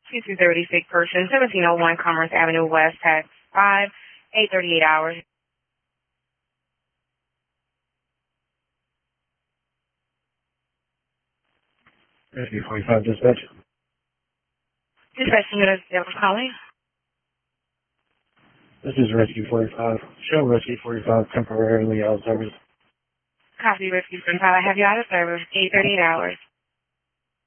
2230 sick person, 1701 Commerce Avenue West, tax 5, 838 hours. Rescue 45 dispatch. Dispatch unit is calling. This is Rescue 45. Show Rescue 45 temporarily out of service. Copy Rescue 45. I have you out of service, 838 hours.